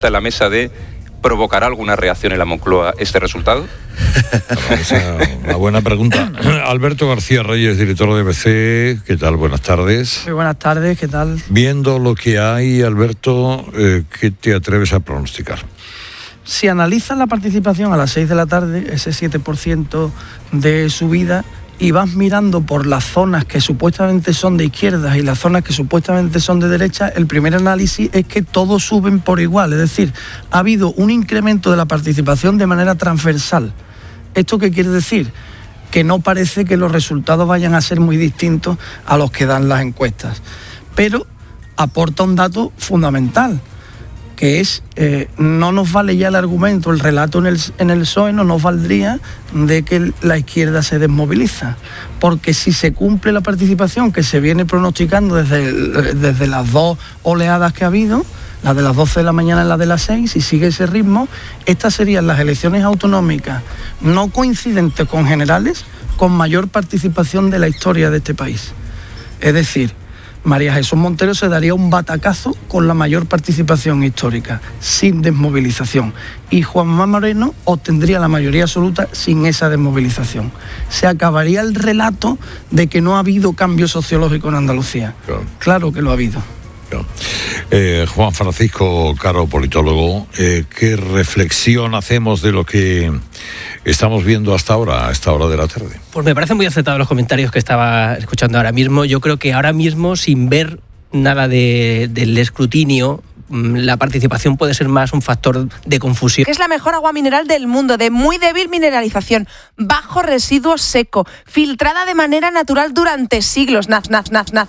pregunta en la mesa de ¿provocará alguna reacción en la Moncloa este resultado? Una buena pregunta. Alberto García Reyes, director de ABC, ¿qué tal? Buenas tardes. Muy buenas tardes, ¿qué tal? Viendo lo que hay, Alberto, ¿qué te atreves a pronosticar? Si analizas la participación a las 6 de la tarde, ese 7% de subida, y vas mirando por las zonas que supuestamente son de izquierdas y las zonas que supuestamente son de derecha, el primer análisis es que todos suben por igual. Es decir, ha habido un incremento de la participación de manera transversal. ¿Esto qué quiere decir? Que no parece que los resultados vayan a ser muy distintos a los que dan las encuestas. Pero aporta un dato fundamental, que es, no nos vale ya el argumento, el relato en el PSOE no nos valdría de que la izquierda se desmoviliza, porque si se cumple la participación que se viene pronosticando desde las dos oleadas que ha habido, la de las 12 de la mañana y la de las 6, si sigue ese ritmo, estas serían las elecciones autonómicas no coincidentes con generales, con mayor participación de la historia de este país. Es decir, María Jesús Montero se daría un batacazo con la mayor participación histórica, sin desmovilización. Y Juanma Moreno obtendría la mayoría absoluta sin esa desmovilización. Se acabaría el relato de que no ha habido cambio sociológico en Andalucía. Claro que lo ha habido. Juan Francisco Caro, politólogo, ¿qué reflexión hacemos de lo que estamos viendo hasta ahora, a esta hora de la tarde? Pues me parecen muy acertados los comentarios que estaba escuchando ahora mismo. Yo creo que ahora mismo, sin ver nada del escrutinio, la participación puede ser más un factor de confusión. Es la mejor agua mineral del mundo, de muy débil mineralización, bajo residuo seco, filtrada de manera natural durante siglos.